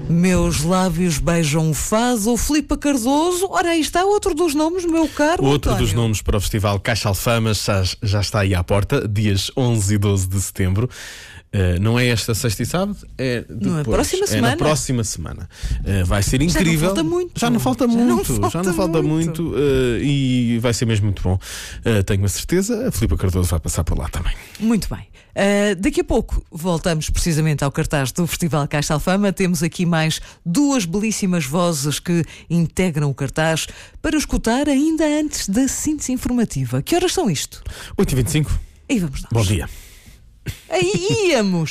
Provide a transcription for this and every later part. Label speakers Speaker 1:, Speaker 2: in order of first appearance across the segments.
Speaker 1: Meus lábios beijam o fado, Filipe Cardoso. Ora, aí está outro dos nomes, meu caro
Speaker 2: Outro
Speaker 1: António.
Speaker 2: dos nomes para o Festival Caixa Alfamas já está aí à porta, dias 11 e 12 de setembro. Não é esta sexta e sábado, é depois.
Speaker 1: Não é próxima semana.
Speaker 2: É na próxima semana. Vai ser incrível.
Speaker 1: Já não falta muito.
Speaker 2: Já não falta muito. E vai ser mesmo muito bom. Tenho a certeza, a Filipe Cardoso vai passar por lá também.
Speaker 1: Muito bem. Daqui a pouco voltamos precisamente ao cartaz do Festival Caixa Alfama. Temos aqui mais duas belíssimas vozes que integram o cartaz para escutar ainda antes da síntese informativa. Que horas são isto?
Speaker 2: 8h25.
Speaker 1: E vamos nós.
Speaker 2: Bom dia.
Speaker 1: Aí íamos.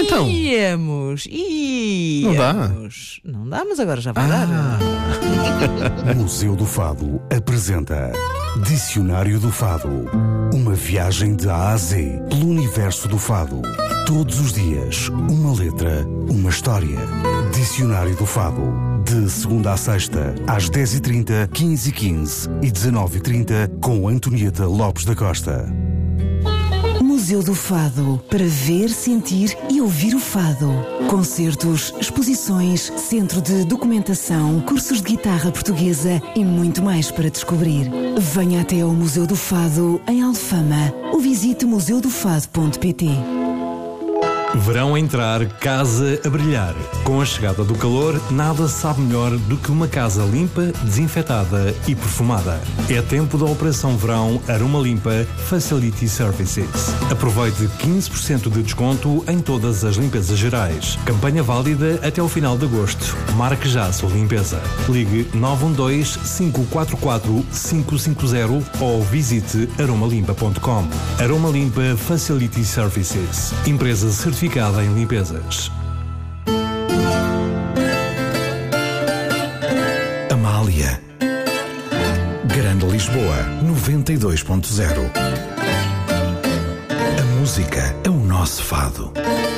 Speaker 2: Não dá?
Speaker 1: Não dá, mas agora já vai dar.
Speaker 3: Museu do Fado apresenta Dicionário do Fado. Uma viagem de A a Z pelo universo do fado. Todos os dias, uma letra, uma história. Dicionário do Fado. De segunda a sexta, às 10h30, 15h15 e 19h30, com Antonieta Lopes da Costa.
Speaker 4: Museu do Fado, para ver, sentir e ouvir o fado. Concertos, exposições, centro de documentação, cursos de guitarra portuguesa e muito mais para descobrir. Venha até ao Museu do Fado, em Alfama, ou visite museudofado.pt.
Speaker 5: Verão a entrar, casa a brilhar. Com a chegada do calor, nada sabe melhor do que uma casa limpa, desinfetada e perfumada. É tempo da Operação Verão Aroma Limpa Facility Services. Aproveite 15% de desconto em todas as limpezas gerais. Campanha válida até o final de agosto. Marque já a sua limpeza. Ligue 912-544-550 ou visite aromalimpa.com. Aroma Limpa Facility Services. Empresa certificada em limpezas.
Speaker 3: Amália. Grande Lisboa 92.0. A música é o nosso fado.